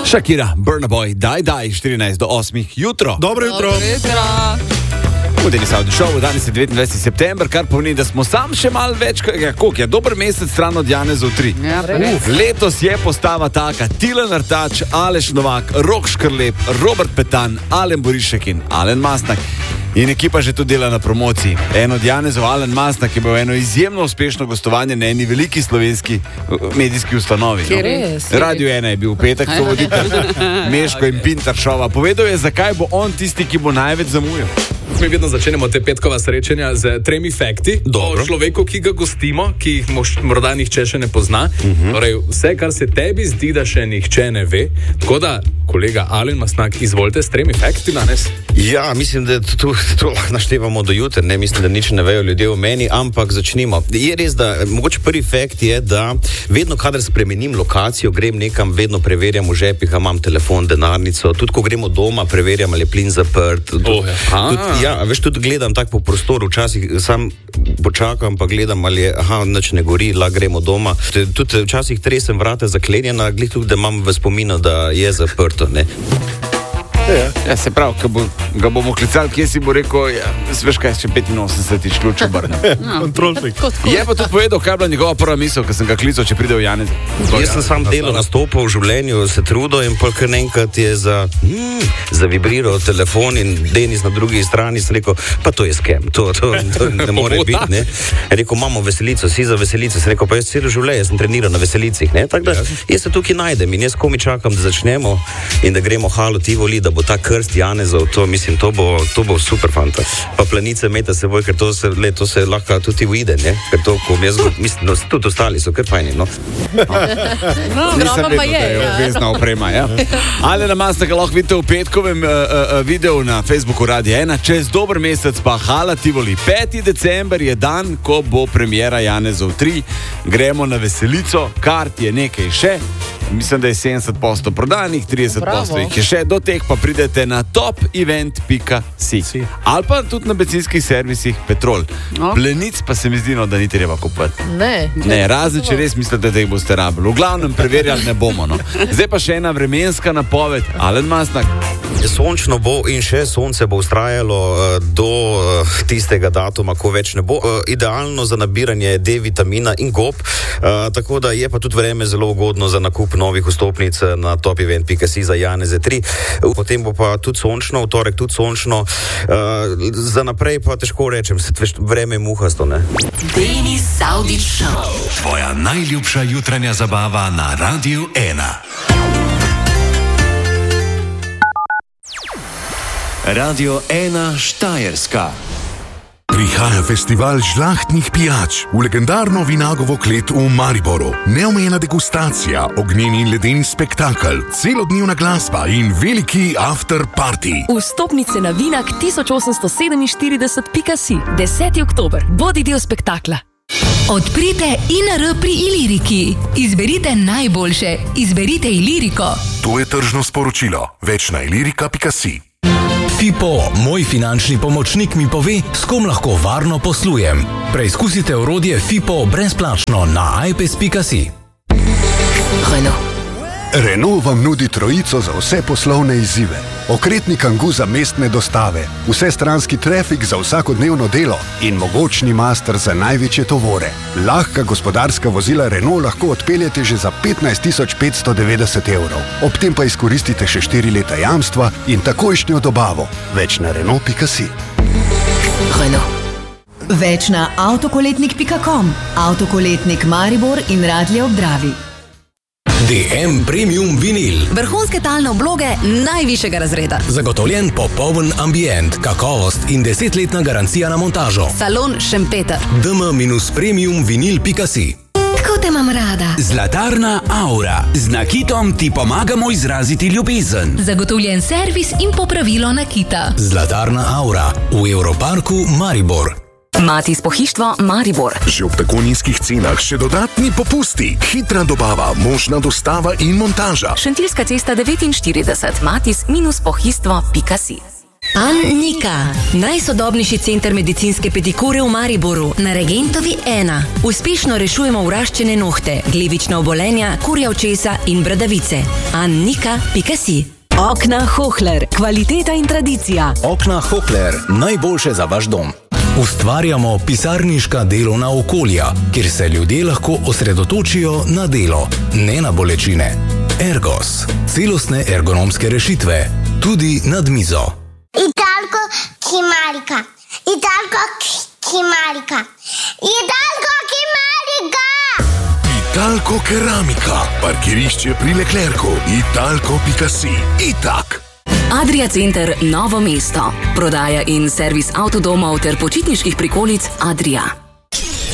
Shakira, Burna Boy, daj, 14 do 8 jutro. Dobro jutro. Udeli Saudi Show, danes je 29. september, kar pomeni, da smo sam še malo več, koliko je, dober mesec stran od Janezov 3. Ja, Letos je postava taka: Tilen Artač, Aleš Novak, Rok Škrlep, Robert Petan, Alen Borišek in Alen Mastnak. In ekipa že tu dela na promociji. En od Janezov, Alen Mastnak, je bil eno izjemno uspešno gostovanje na eni veliki slovenski medijski ustanovi. Radio 1 je bil v petek, to voditelj Meško in Pintar šova. Povedal je, zakaj bo on tisti, ki bo največ zamujal. Mi vedno začenjamo te petkova srečanja z 3 fakti o človeku, ki ga gostimo, ki jih morda nihče še ne pozna. Torej, vse, kar se tebi zdi, da še nihče ne ve. Tako da, kolega Alen Mastnak, izvolite s 3 fakti danes. Ja, mislim, da to lahko naštevamo do jutra, ne mislim, da nič ne vejo ljudje o meni, ampak začnimo. Je res, da mogoče prvi fakt je, da vedno, kadar spremenim lokacijo, grem nekam, vedno preverjam v žepih, a imam telefon, denarnico, tudi ko gremo doma, preverjam, ali je plin zaprt. Veš, tudi gledam tako po prostoru, včasih sam počakam, pa gledam, ali je, nič ne gori, lahko gremo doma. Tudi včasih tresem vrata zaklenjena, glih tudi, da imam v spominu, da je zaprto, ne. Ja, se pravi, ko ga bomo klicali, kje si bo rekel, veš kaj, še 85 ključ obrnem. Kontrolnik. Je pa tudi povedal, kaj je bila njegova prva misel, ko sem ga klical, če pride v Janez. Jaz sem sam delo nastopil v življenju, se trudil in pol kar enkrat je zavibriral telefon in Denis na drugi strani sem rekel, pa to je skem, to ne more biti, ne. Rekel, imamo veselico, si za veselico, sem rekel, pa jaz celo življenje sem treniral na veselicih, ne. Tako da jaz se tukaj najdem in jaz komi čakam, da začnemo in da gremo Halo Tivoli, da bo ta krst Janezov, to mislim, to bo super fanta. Pa planice meta seboj, ker to se lahko tudi uide, ne? Ker to, ko jaz mislim, no, tudi ostali so kar fajni, no. Nisem vedel, da je obvezna oprema, ja. Alena Mastnaka lahko vidite v petkovem videu na Facebooku Radio 1, čez dober mesec pa Hala Tivoli. 5. december je dan, ko bo premiera Janezov 3. Gremo na veselico, kart je nekaj še. Mislim, da je 70% prodanih, 30% jih je še, do teh pa pridete na topevent.si ali pa tudi na bencinskih servisih Petrol. Plenic pa se mi zdi, da ni treba kupovati. Ne, razen če res mislite, da jih boste rabili. V glavnem preverjali ne bomo, no. Zdaj pa še ena vremenska napoved. Alen Mastnak. Sončno bo in še sonce bo vztrajalo do tistega datuma, ko več ne bo. Idealno za nabiranje D-vitamina in gob, tako da je pa tudi vreme zelo ugodno za nakup novih vstopnic na topevent.si za Janeze 3. Potem bo pa tudi sončno, v torek tudi sončno. Za naprej pa težko rečem, vreme je muhasto, ne? Denis Saudi Show. Tvoja najljubša jutranja zabava na Radio 1. Radio 1 Štajerska. Prihaja festival žlahtnih pijač v legendarno Vinagovo klet v Mariboru. Neomejena degustacija, ognjeni in ledeni spektakel, celodnevna glasba in veliki after party. Vstopnice na Vinak 1847.si. 10. oktober. Bodi del spektakla. Odprite INR pri Iliriki. Izberite najboljše. Izberite Iliriko. To je tržno sporočilo. Več na ilirika.si. FIPO, moj finančni pomočnik, mi pove, s kom lahko varno poslujem. Preizkusite orodje FIPO brezplačno na iPes.si. Renault vam nudi trojico za vse poslovne izzive. Okretni Kangoo za mestne dostave, vsestranski trafik za vsakodnevno delo in mogočni master za največje tovore. Lahka gospodarska vozila Renault lahko odpeljete že za 15.590 evrov. Ob tem pa izkoristite še 4 leta jamstva in takojšnjo dobavo. Več na Renault.si. Več na avtokoletnik.com. Avtokoletnik Maribor in Radlje ob Dravi. DM Premium Vinil. Vrhunske talne obloge najvišjega razreda. Zagotovljen popoln ambient, kakovost in 10-letna garancija na montažo. Salon Šempeter. dm-premiumvinil.si. Tako te imam rada. Zlatarna Aura. Z nakitom ti pomagamo izraziti ljubezen. Zagotovljen servis in popravilo nakita. Zlatarna Aura v Europarku Maribor. Matis pohištvo Maribor. Že ob tako nizkih cenah še dodatni popusti, hitra dobava, možna dostava in montaža. Šentilska cesta 49, matis-pohištvo.si. Annika, najsodobnejši center medicinske pedikure v Mariboru, na Regentovi 1. Uspešno rešujemo vraščene nohte, glivična obolenja, kurja očesa in bradavice. Annika.si. Okna Hohler, kvaliteta in tradicija. Okna Hohler, najboljše za vaš dom. Ustvarjamo pisarniška delovna okolja, kjer se ljudje lahko osredotočijo na delo, ne na bolečine. Ergos, celostne ergonomske rešitve, tudi nad mizo. Italko Kimarika. Italko Kimarika. Italko Kimarika. Italko Keramika. Parkirišče pri Leclercu. Italko.si. Itak. Adria Center Novo mesto. Prodaja in servis avtodomov ter počitniških prikolic Adria.